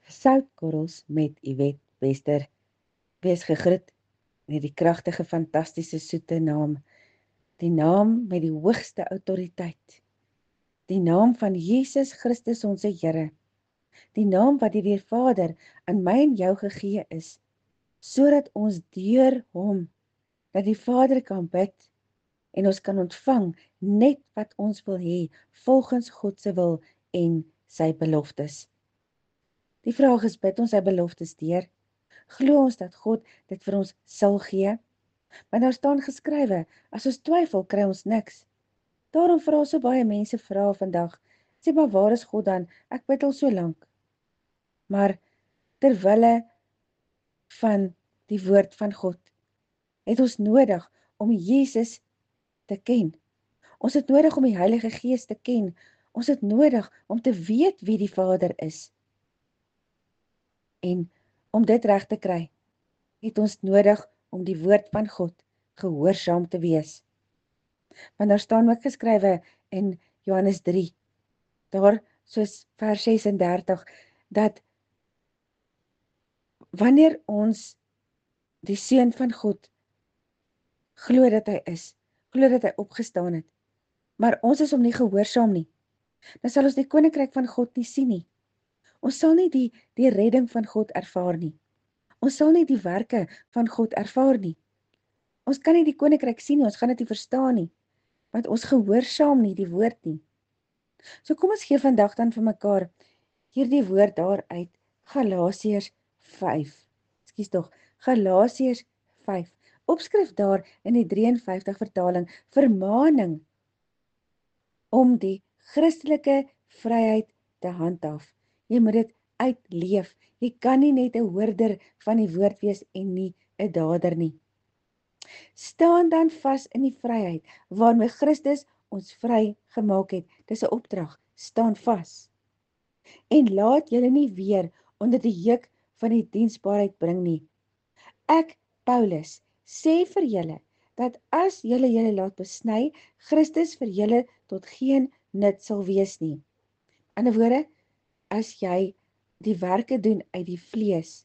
Soutkorrels met Iwet Wester. Wees gegroet met die kragtige, fantastiese, soete naam. Die naam met die hoogste autoriteit. Die naam van Jesus Christus onze Here. Die naam wat deur die Vader aan my en jou gegee is, sodat ons deur hom dat die Vader kan bid en ons kan ontvang net wat ons wil hê, volgens God se wil en sy beloftes. Die vraag is, bid ons sy beloftes deur? Glo ons dat God dit vir ons sal gee? Want daar staan geskrywe, as ons twyfel, kry ons niks. Daarom vra so baie mense vra vandag, sê maar waar is God dan? Ek bid al so lank. Maar terwille van die woord van God, het ons nodig om Jesus te ken. Ons het nodig om die Heilige Gees te ken. Ons het nodig om te weet wie die Vader is. En om dit reg te kry, het ons nodig om die woord van God gehoorsaam te wees. Want daar staan ook geskrywe in Johannes 3, daar soos vers 36, dat wanneer ons die Seun van God glo dat hy is, glo dat hy opgestaan het, maar ons is hom nie gehoorsaam nie, dan sal ons die koninkryk van God nie sien nie. Ons sal nie die redding van God ervaar nie. Ons sal nie die werke van God ervaar nie. Ons kan nie die koninkryk sien nie, ons gaan dit nie verstaan nie, want ons gehoorsaam nie die woord nie. So kom ons gee vandag dan vir mekaar hierdie woord daar uit Galasiërs 5. Ekskuus tog, Galasiërs 5. Opskrif daar in die 53 vertaling, vermaning om die Christelike vryheid te handhaaf. Jy moet dit uitleef. Jy kan nie net 'n hoorder van die woord wees en nie 'n dader nie. Staan dan vas in die vryheid waarmee Christus ons vry gemaak het. Dis 'n opdrag. Staan vas. En laat julle nie weer onder die juk van die diensbaarheid bring nie. Ek, Paulus, sê vir julle dat as julle laat besny, Christus vir julle tot geen nut sal wees nie. In ander woorde, as jy die werke doen uit die vlees.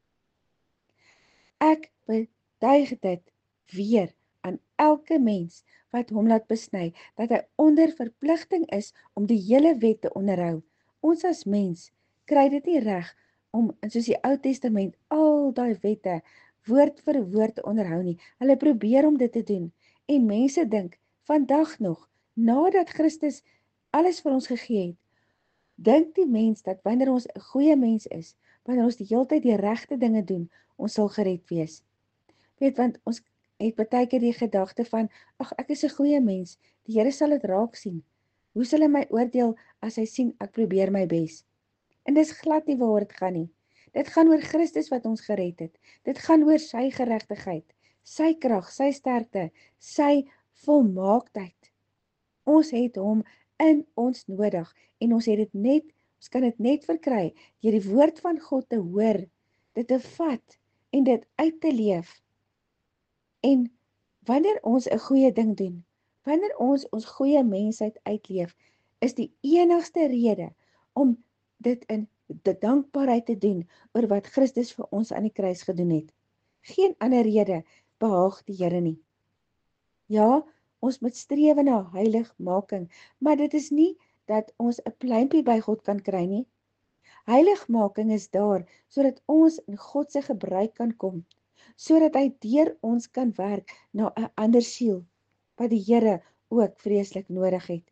Ek betuig dit weer aan elke mens wat hom laat besny, dat hy onder verpligting is om die hele wet te onderhou. Ons as mens kry dit nie reg om, soos die Ou Testament, al daai wette woord vir woord te onderhou nie. Hulle probeer om dit te doen. En mense dink, vandag nog, nadat Christus alles vir ons gegee het, dink die mens dat wanneer ons 'n goeie mens is, wanneer ons die hele tyd die regte dinge doen, ons sal gered wees. Weet, want ons het baie keer die gedagte van, ag, ek is 'n goeie mens, die Here sal dit raak sien. Hoe sal hy my oordeel as hy sien ek probeer my bes? En dis glad nie waaroor dit gaan nie. Dit gaan oor Christus wat ons gered het. Dit gaan oor sy geregtigheid, sy krag, sy sterkte, sy volmaaktheid. Ons het hom in ons nodig en ons kan dit net verkry deur die woord van God te hoor, dit te vat en dit uit te leef. En wanneer ons 'n goeie ding doen, wanneer ons goeie mensheid uitleef, is die enigste rede om dit in die dankbaarheid te doen oor wat Christus vir ons aan die kruis gedoen het. Geen ander rede behaag die Here nie. Ja, ons moet strewe na heiligmaking, maar dit is nie dat ons 'n pluimpie by God kan kry nie. Heiligmaking is daar, sodat ons in God se gebruik kan kom, sodat hy deur ons kan werk na 'n ander siel, wat die Here ook vreeslik nodig het.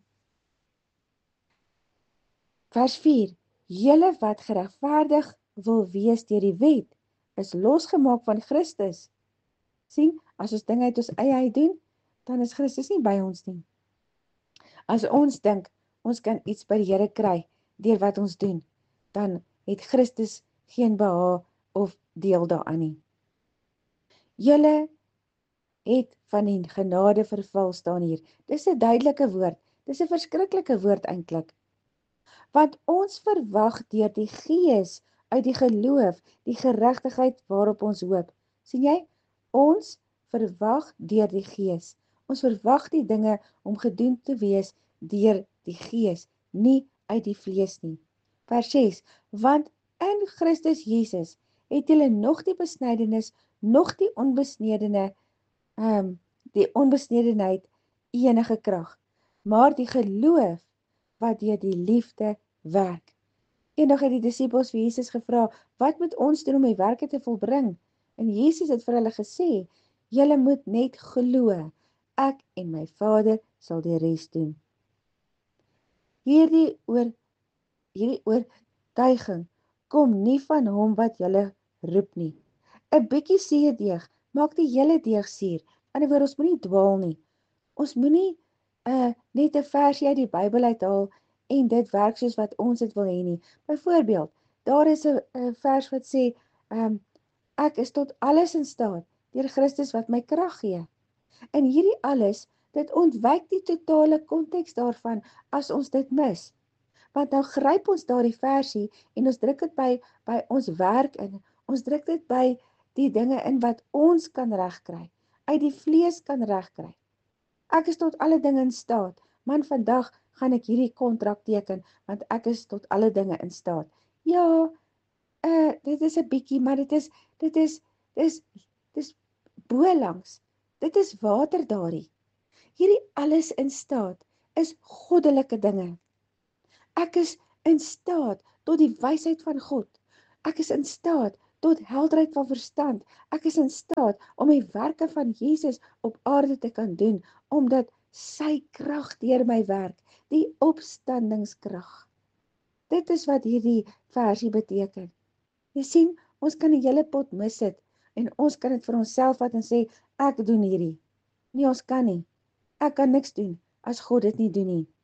Vers 4, julle wat geregverdig wil wees deur die wet, is losgemaak van Christus. Sien, as ons dinge uit ons eie doen, dan is Christus nie by ons nie. As ons dink, ons kan iets by die Here kry, deur wat ons doen, dan het Christus geen behaag of deel daaraan nie. Julle het van die genade verval, staan hier. Dis 'n duidelike woord, dis 'n verskriklike woord eintlik. Want ons verwag deur die Gees uit die geloof, die geregtigheid waarop ons hoop. Sien jy? Ons verwag deur die Gees. Ons verwag die dinge om gedoen te wees deur die Gees, nie uit die vlees nie. Vers 6, want In Christus Jesus het julle nog die besnydenis, nog die die onbesnedenheid enige krag, maar die geloof wat deur die liefde werk. Eendag het die disippels vir Jesus gevra, wat moet ons doen om die werke te volbring? En Jesus het vir hulle gesê, julle moet net glo, ek en my Vader sal die res doen. Hierdie oortuiging kom nie van hom wat julle roep nie. 'n bietjie suurdeeg maak die hele deeg suur. In 'n woord, ons moenie dwaal nie. Ons moenie net 'n versie uit die Bybel uithaal en dit werk soos wat ons dit wil hê nie. Byvoorbeeld, daar is 'n vers wat sê, ek is tot alles in staat deur Christus wat my krag gee. En hierdie alles, dit ontwyk die totale konteks daarvan as ons dit mis. Want nou gryp ons daardie versie en ons druk dit by ons werk in. Ons druk dit by die dinge in wat ons kan regkry, uit die vlees kan regkry. Ek is tot alle dinge in staat. Man, vandag gaan ek hierdie kontrak teken, want ek is tot alle dinge in staat. Ja, dit is 'n bietjie, maar dit is bolangs. Dit is water daarie. Hierdie alles in staat is goddelike dinge. Ek is in staat tot die wysheid van God. Ek is in staat tot helderheid van verstand. Ek is in staat om die werke van Jesus op aarde te kan doen, omdat sy krag deur my werk, die opstandingskrag. Dit is wat hierdie versie beteken. Jy sien, ons kan die hele pot mis het, en ons kan dit vir onsself vat en sê, ek doen hierdie. Nee, ons kan nie. Ek kan niks doen, as God dit nie doen nie.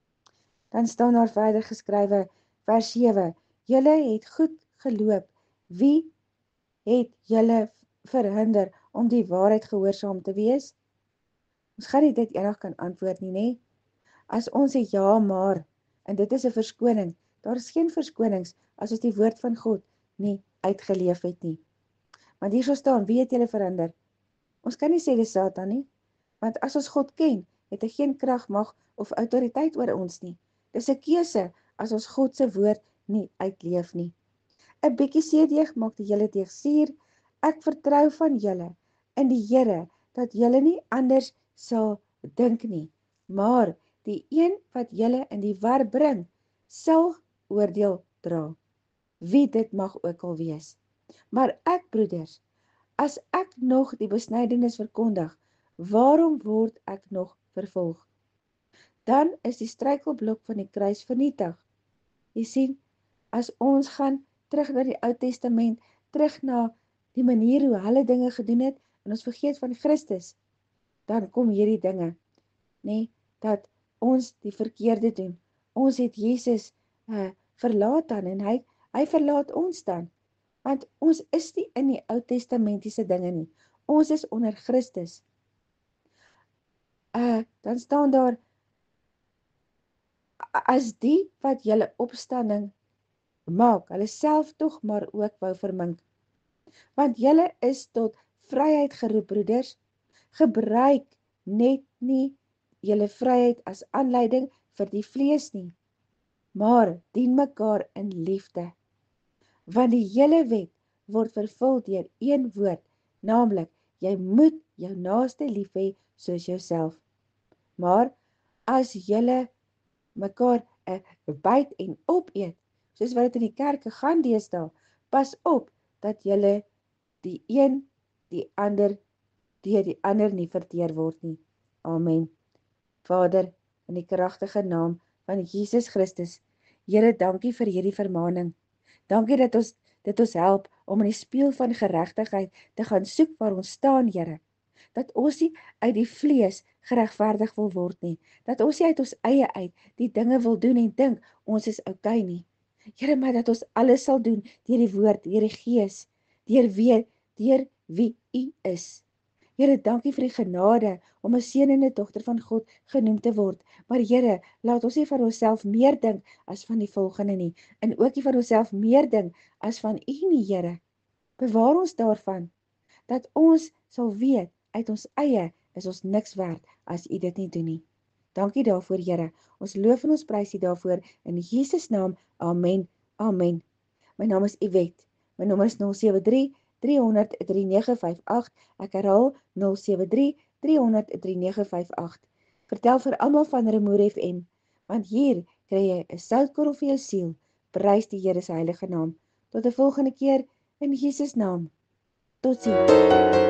Dan staan daar verder geskrywe, vers 7, julle het goed geloop, wie het julle verhinder om die waarheid gehoorsaam te wees? Ons gaan nie dit enig kan antwoord nie, nee. As ons sê ja, maar, en dit is 'n verskoning, daar is geen verskonings as ons die woord van God nie uitgeleef het nie. Want hier so staan, wie het julle verhinder? Ons kan nie sê dis Satan nie, want as ons God ken, het hy geen krag, mag of autoriteit oor ons nie. Dis 'n keuse as ons God se woord nie uitleef nie. 'n bietjie seedeeg maak die hele deeg suur. Ek vertrou van julle in die Here dat julle nie anders sal dink nie, maar die een wat julle in die war bring, sal oordeel dra, wie dit mag ook al wees. Maar ek, broeders, as ek nog die besnydenis verkondig, waarom word ek nog vervolg? Dan is die struikelblok van die kruis vernietig. Jy sien, as ons gaan terug na die Ou Testament, terug na die manier hoe hulle dinge gedoen het, en ons vergeet van Christus, dan kom hierdie dinge, nee, dat ons die verkeerde doen. Ons het Jesus verlaat dan, en hy verlaat ons dan, want ons is nie in die Ou Testamentiese dinge nie, ons is onder Christus. Dan staan daar, as die wat julle opstanding maak, hulle self tog maar ook wou vermink. Want julle is tot vryheid geroep, broeders. Gebruik net nie julle vryheid as aanleiding vir die vlees nie, maar dien mekaar in liefde. Want die hele wet word vervul deur een woord, naamlik, jy moet jou naaste lief hê soos jouself. Maar as julle mekaar byt en opeet, soos wat dit in die kerke gaan deesdae, pas op dat julle die een die ander deur die ander nie verteer word nie. Amen. Vader, in die kragtige naam van Jesus Christus, Here, dankie vir hierdie vermaning. Dankie dat dit ons help om in die spieël van geregtigheid te gaan soek waar ons staan, Here. Dat ons nie uit die vlees geregverdig wil word nie. Dat ons nie uit ons eie uit die dinge wil doen en dink, ons is okay nie. Here, maar dat ons alles sal doen deur die woord, deur die gees, deur wie U is. Here, dankie vir die genade om 'n seun en 'n dogter van God genoem te word. Maar Here, laat ons nie van onsself meer dink as van die volgende nie, en ook nie van onsself meer dink as van U nie, Here. Bewaar ons daarvan, dat ons sal weet, uit ons eie is ons niks werd as U dit nie doen nie. Dankie daarvoor, Here. Ons loof en ons prys U daarvoor in Jesus naam. Amen. Amen. My naam is Yvette. My nommer is 073 300 3958. Ek herhaal 073 300 3958. Vertel vir almal van Remoer FM, want hier kry jy 'n soutkorrel vir jou siel. Prys die Here se heilige naam. Tot 'n volgende keer in Jesus naam. Totsiens.